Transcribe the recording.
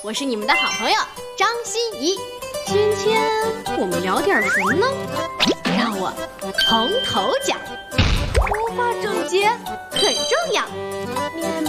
我是你们的好朋友张欣怡。今天我们聊点什么呢？让我从头讲。头发整洁很重要，面